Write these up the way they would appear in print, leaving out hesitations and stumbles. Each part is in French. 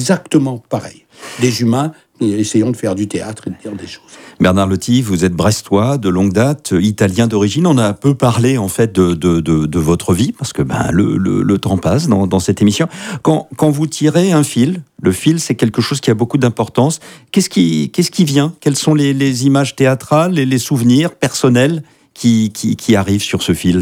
exactement pareil. Des humains essayons de faire du théâtre et de dire des choses. Bernard Lotti, vous êtes brestois de longue date, italien d'origine. On a un peu parlé en fait de votre vie, parce que le temps passe dans cette émission. Quand vous tirez un fil, le fil c'est quelque chose qui a beaucoup d'importance. Qu'est-ce qui vient ? Quelles sont les images théâtrales et les souvenirs personnels qui arrivent sur ce fil ?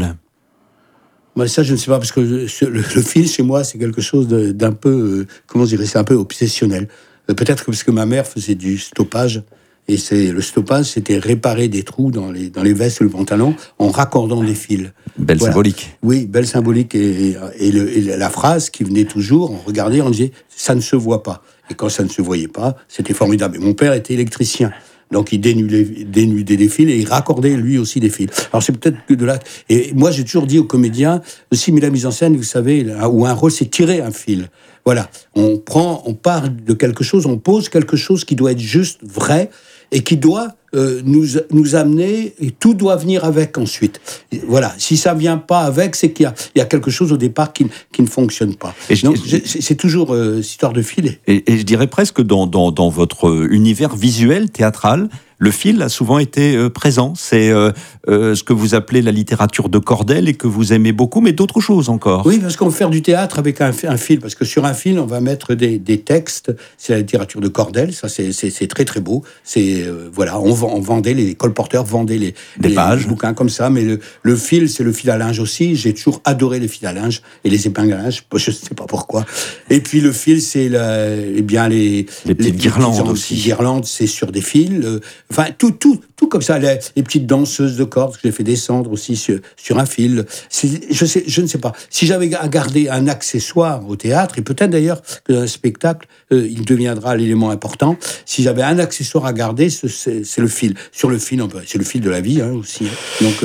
Ça, je ne sais pas, parce que le fil chez moi, c'est quelque chose d'un peu, c'est un peu obsessionnel. Peut-être que parce que ma mère faisait du stoppage. Et le stoppage, c'était réparer des trous dans les vestes ou le pantalon en raccordant des fils. Belle symbolique. Oui, belle symbolique. Et la phrase qui venait toujours, on regardait, on disait « ça ne se voit pas ». Et quand ça ne se voyait pas, c'était formidable. Et mon père était électricien. Donc il dénudait des fils et il raccordait lui aussi des fils. Alors c'est peut-être que de là... Et moi j'ai toujours dit aux comédiens, aussi, mais la mise en scène, vous savez, où un rôle, c'est tirer un fil. Voilà, on part de quelque chose, on pose quelque chose qui doit être juste, vrai, et qui doit nous amener, et tout doit venir avec ensuite. Et voilà, si ça vient pas avec, c'est qu'il y a quelque chose au départ qui ne fonctionne pas. Donc c'est toujours histoire de filer. Et je dirais presque dans votre univers visuel, théâtral, le fil a souvent été présent. C'est ce que vous appelez la littérature de Cordel et que vous aimez beaucoup, mais d'autres choses encore. Oui, parce qu'on fait du théâtre avec un fil, parce que sur un fil, on va mettre des textes. C'est la littérature de Cordel, ça c'est très très beau. C'est on vendait, les colporteurs vendaient les pages, bouquins comme ça, mais le fil, c'est le fil à linge aussi. J'ai toujours adoré les fils à linge et les épingles à linge, je ne sais pas pourquoi. Et puis le fil, c'est les petites guirlandes aussi. Les guirlandes, c'est sur des fils. Enfin, tout comme ça, les petites danseuses de cordes que j'ai fait descendre aussi sur un fil. Je ne sais pas. Si j'avais à garder un accessoire au théâtre, et peut-être d'ailleurs que dans un spectacle, il deviendra l'élément important, si j'avais un accessoire à garder, c'est le fil. Sur le fil, c'est le fil de la vie aussi. Donc,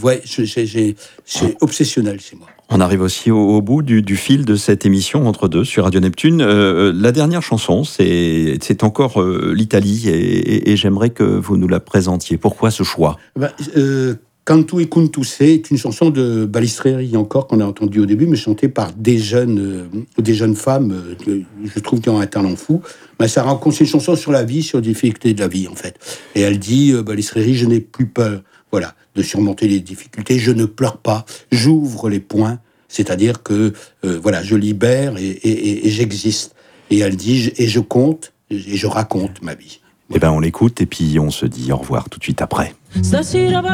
c'est obsessionnel chez moi. On arrive aussi au bout du fil de cette émission Entre deux sur Radio Neptune. La dernière chanson, c'est encore l'Italie et j'aimerais que vous nous la présentiez. Pourquoi ce choix ? Cantu e Contu sei est une chanson de Balistreri encore qu'on a entendue au début, mais chantée par des jeunes femmes, je trouve qui ont un talent fou. Mais c'est une chanson sur la vie, sur les difficultés de la vie en fait. Et elle dit Balistreri, je n'ai plus peur. Voilà, de surmonter les difficultés. Je ne pleure pas, j'ouvre les poings, c'est-à-dire que je libère et j'existe. Et elle dit et je compte et je raconte ma vie. On l'écoute et puis on se dit au revoir tout de suite après.